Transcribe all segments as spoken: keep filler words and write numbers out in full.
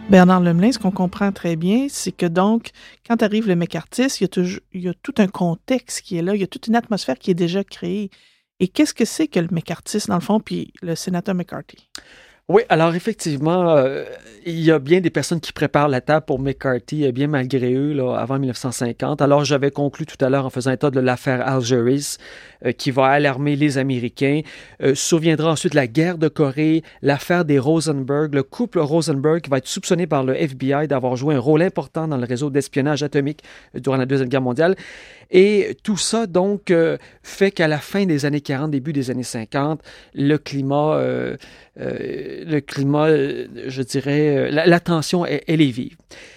Bernard Lemelin, ce qu'on comprend très bien, c'est que donc, quand arrive le McCarthyisme, il y a toujours, il y a tout un contexte qui est là, il y a toute une atmosphère qui est déjà créée. Et qu'est-ce que c'est que le McCarthyisme, dans le fond, puis le sénateur McCarthy? Oui, alors effectivement, euh, il y a bien des personnes qui préparent la table pour McCarthy, bien malgré eux, là, avant mille neuf cent cinquante. Alors, j'avais conclu tout à l'heure en faisant état de l'affaire Algeris, euh, qui va alarmer les Américains. Euh, surviendra ensuite la guerre de Corée, l'affaire des Rosenberg, le couple Rosenberg qui va être soupçonné par le F B I d'avoir joué un rôle important dans le réseau d'espionnage atomique durant la Deuxième Guerre mondiale. Et tout ça, donc, euh, fait qu'à la fin des années quarante, début des années cinquante, le climat, euh, euh, le climat, euh, je dirais, euh, la, la tension, elle, elle est vive.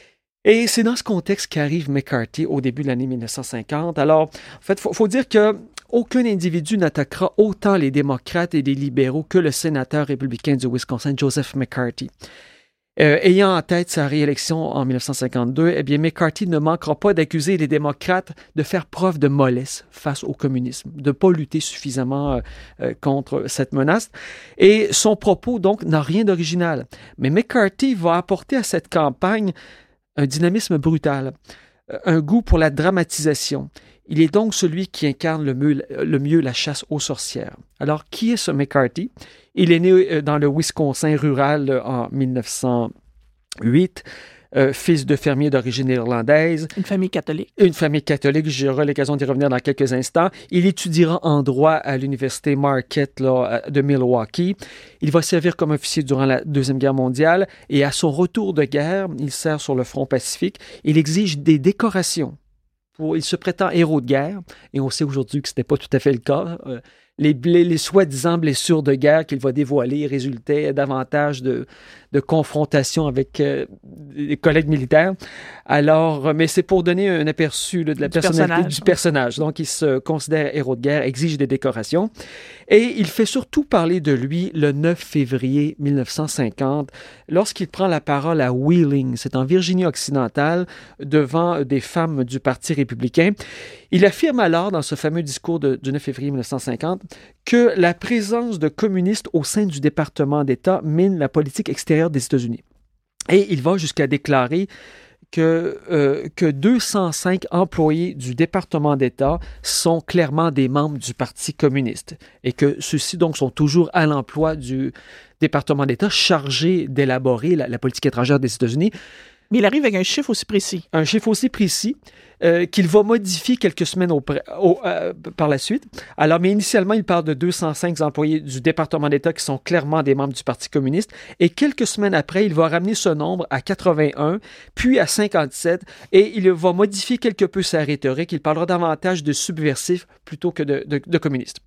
Et c'est dans ce contexte qu'arrive McCarthy au début de l'année mille neuf cent cinquante. Alors, en fait, il faut, faut dire que aucun individu n'attaquera autant les démocrates et les libéraux que le sénateur républicain du Wisconsin, Joseph McCarthy. Euh, ayant en tête sa réélection en mille neuf cent cinquante-deux, eh bien, McCarthy ne manquera pas d'accuser les démocrates de faire preuve de mollesse face au communisme, de ne pas lutter suffisamment euh, contre cette menace. Et son propos, donc, n'a rien d'original. Mais McCarthy va apporter à cette campagne un dynamisme brutal, un goût pour la dramatisation. Il est donc celui qui incarne le mieux, le mieux la chasse aux sorcières. Alors, qui est ce McCarthy? Il est né dans le Wisconsin rural en mille neuf cent huit, euh, fils de fermier d'origine irlandaise. Une famille catholique. Une famille catholique, j'aurai l'occasion d'y revenir dans quelques instants. Il étudiera en droit à l'université Marquette là, de Milwaukee. Il va servir comme officier durant la Deuxième Guerre mondiale et à son retour de guerre, il sert sur le front Pacifique. Il exige des décorations. Pour, il se prétend héros de guerre, et on sait aujourd'hui que ce n'était pas tout à fait le cas. Euh, les, les, les soi-disant blessures de guerre qu'il va dévoiler résultaient davantage de, de confrontations avec euh, des collègues militaires. Alors, mais c'est pour donner un aperçu là, de la du personnalité personnage. du personnage. Donc, il se considère héros de guerre, exige des décorations. Et il fait surtout parler de lui le neuf février mille neuf cent cinquante, lorsqu'il prend la parole à Wheeling, c'est en Virginie-Occidentale, devant des femmes du Parti républicain. Il affirme alors, dans ce fameux discours de, du neuf février mille neuf cent cinquante, que la présence de communistes au sein du département d'État mine la politique extérieure des États-Unis. Et il va jusqu'à déclarer que, euh, que deux cent cinq employés du département d'État sont clairement des membres du Parti communiste et que ceux-ci donc sont toujours à l'emploi du département d'État chargé d'élaborer la, la politique étrangère des États-Unis. Mais il arrive avec un chiffre aussi précis. Un chiffre aussi précis euh, qu'il va modifier quelques semaines au, au, euh, par la suite. Alors, mais initialement, il parle de deux cent cinq employés du département d'État qui sont clairement des membres du Parti communiste. Et quelques semaines après, il va ramener ce nombre à quatre-vingt-un, puis à cinquante-sept, et il va modifier quelque peu sa rhétorique. Il parlera davantage de subversifs plutôt que de, de, de communistes.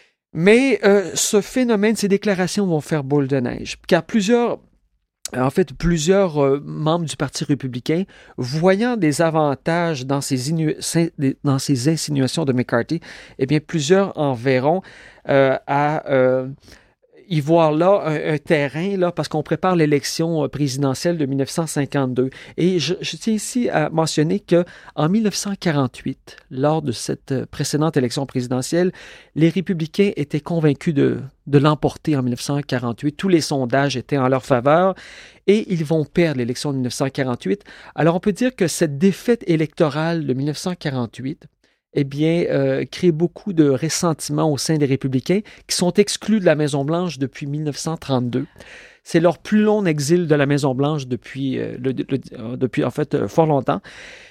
Mais euh, ce phénomène, ces déclarations vont faire boule de neige, car plusieurs... En fait, plusieurs euh, membres du Parti républicain, voyant des avantages dans ces, inu- dans ces insinuations de McCarthy, eh bien, plusieurs en verront euh, à euh, y voir là un, un terrain, là, parce qu'on prépare l'élection présidentielle de mille neuf cent cinquante-deux. Et je, je tiens ici à mentionner qu'en mille neuf cent quarante-huit, lors de cette précédente élection présidentielle, les républicains étaient convaincus de, de l'emporter en mille neuf cent quarante-huit. Tous les sondages étaient en leur faveur et ils vont perdre l'élection de mille neuf cent quarante-huit. Alors, on peut dire que cette défaite électorale de mille neuf cent quarante-huit eh bien, euh, crée beaucoup de ressentiment au sein des républicains qui sont exclus de la Maison-Blanche depuis mille neuf cent trente-deux. C'est leur plus long exil de la Maison-Blanche depuis, euh, le, le, depuis en fait, euh, fort longtemps.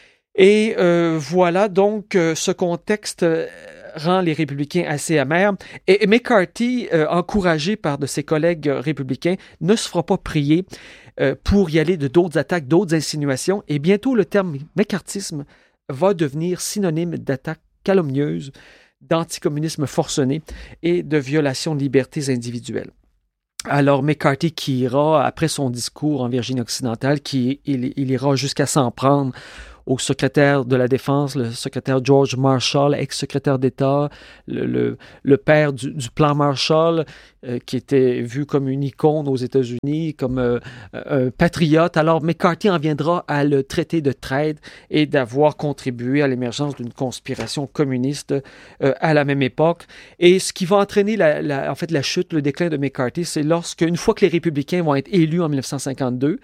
Et euh, voilà, donc, euh, ce contexte euh, rend les républicains assez amers. Et, et McCarthy, euh, encouragé par de ses collègues euh, républicains, ne se fera pas prier euh, pour y aller de d'autres attaques, d'autres insinuations. Et bientôt, le terme McCarthyisme va devenir synonyme d'attaque calomnieuse, d'anticommunisme forcené et de violation de libertés individuelles. Alors, McCarthy qui ira, après son discours en Virginie-Occidentale, qui, il, il ira jusqu'à s'en prendre au secrétaire de la Défense, le secrétaire George Marshall, ex-secrétaire d'État, le, le, le père du, du plan Marshall, euh, qui était vu comme une icône aux États-Unis, comme euh, un patriote. Alors, McCarthy en viendra à le traiter de traître et d'avoir contribué à l'émergence d'une conspiration communiste euh, à la même époque. Et ce qui va entraîner la, la, en fait, la chute, le déclin de McCarthy, c'est lorsque, une fois que les républicains vont être élus en mille neuf cent cinquante-deux,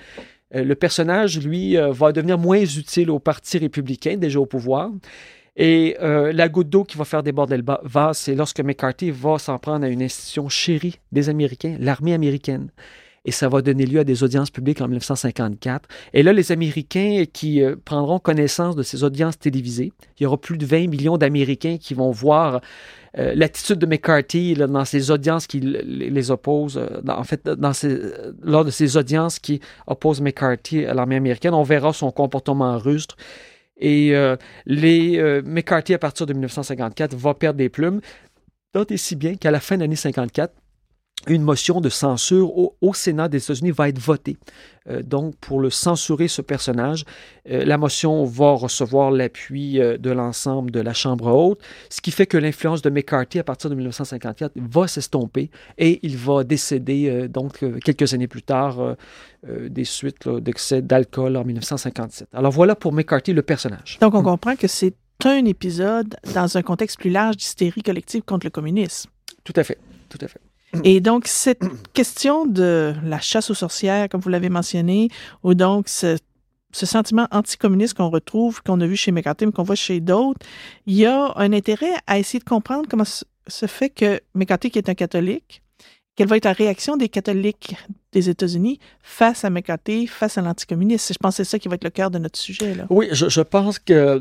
Euh, le personnage, lui, euh, va devenir moins utile au Parti républicain, déjà au pouvoir. Et euh, la goutte d'eau qui va faire déborder le vase, c'est lorsque McCarthy va s'en prendre à une institution chérie des Américains, l'armée américaine. Et ça va donner lieu à des audiences publiques en dix-neuf cent cinquante-quatre. Et là, les Américains qui euh, prendront connaissance de ces audiences télévisées, il y aura plus de vingt millions d'Américains qui vont voir euh, l'attitude de McCarthy là, dans ces audiences qui les, les opposent, euh, dans, en fait, dans ces, lors de ces audiences qui opposent McCarthy à l'armée américaine. On verra son comportement rustre. Et euh, les, euh, McCarthy, à partir de dix-neuf cent cinquante-quatre, va perdre des plumes, tant et si bien qu'à la fin de l'année cinquante-quatre, une motion de censure au, au Sénat des États-Unis va être votée. Euh, donc, pour le censurer, ce personnage, euh, la motion va recevoir l'appui euh, de l'ensemble de la Chambre haute, ce qui fait que l'influence de McCarthy, à partir de dix-neuf cent cinquante-quatre, va s'estomper et il va décéder, euh, donc, euh, quelques années plus tard, euh, euh, des suites là, d'excès d'alcool en dix-neuf cent cinquante-sept. Alors, voilà pour McCarthy, le personnage. Donc, on comprend que c'est un épisode dans un contexte plus large d'hystérie collective contre le communisme. Tout à fait, tout à fait. Et donc, cette question de la chasse aux sorcières, comme vous l'avez mentionné, ou donc ce, ce sentiment anticommuniste qu'on retrouve, qu'on a vu chez McCarthy, mais qu'on voit chez d'autres, il y a un intérêt à essayer de comprendre comment se fait que McCarthy, qui est un catholique, quelle va être la réaction des catholiques des États-Unis face à McCarthy, face à l'anticommunisme. Je pense que c'est ça qui va être le cœur de notre sujet, là. Oui, je, je pense que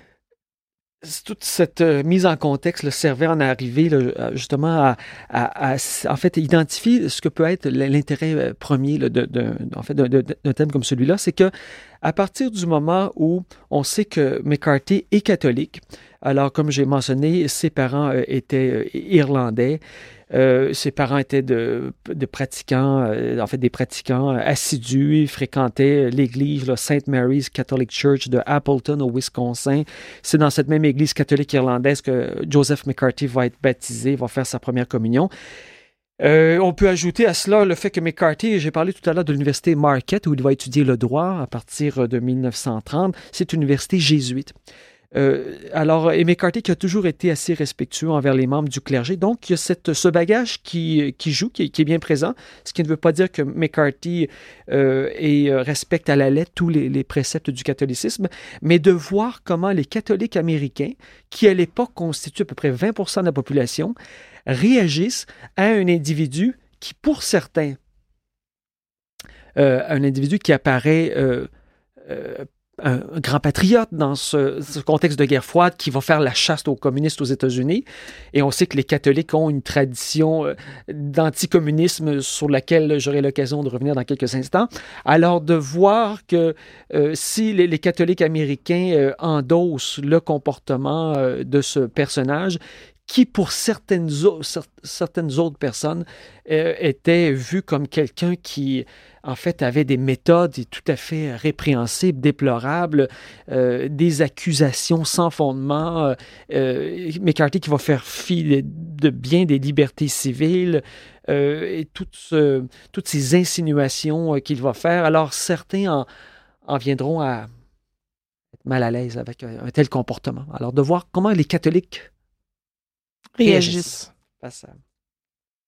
toute cette euh, mise en contexte là, servait à en arriver là, justement à, à, à, en fait, identifier ce que peut être l'intérêt premier là, de, de, en fait, d'un thème comme celui-là, c'est que à partir du moment où on sait que McCarthy est catholique, alors comme j'ai mentionné, ses parents euh, étaient euh, irlandais. Euh, ses parents étaient de, de pratiquants, euh, en fait des pratiquants assidus. Ils fréquentaient l'église là, Saint Mary's Catholic Church de Appleton au Wisconsin. C'est dans cette même église catholique irlandaise que Joseph McCarthy va être baptisé, va faire sa première communion. Euh, on peut ajouter à cela le fait que McCarthy, j'ai parlé tout à l'heure de l'université Marquette où il va étudier le droit à partir de dix-neuf cent trente. C'est une université jésuite. Euh, alors, et McCarthy qui a toujours été assez respectueux envers les membres du clergé, donc il y a cette, ce bagage qui, qui joue, qui, qui est bien présent, ce qui ne veut pas dire que McCarthy euh, et, euh, respecte à la lettre tous les, les préceptes du catholicisme, mais de voir comment les catholiques américains, qui à l'époque constituent à peu près vingt pour cent de la population, réagissent à un individu qui, pour certains, euh, un individu qui apparaît euh, euh, un grand patriote dans ce, ce contexte de guerre froide qui va faire la chasse aux communistes aux États-Unis. Et on sait que les catholiques ont une tradition euh, d'anticommunisme sur laquelle j'aurai l'occasion de revenir dans quelques instants. Alors de voir que euh, si les, les catholiques américains euh, endossent le comportement euh, de ce personnage, qui pour certaines, o- certaines autres personnes euh, était vu comme quelqu'un qui, en fait, avait des méthodes tout à fait répréhensibles, déplorables, euh, des accusations sans fondement, euh, McCarthy qui va faire fi de, de bien des libertés civiles, euh, et toutes, ce, toutes ces insinuations euh, qu'il va faire. Alors, certains en, en viendront à être mal à l'aise avec un, un tel comportement. Alors, de voir comment les catholiques Réagissent. Face à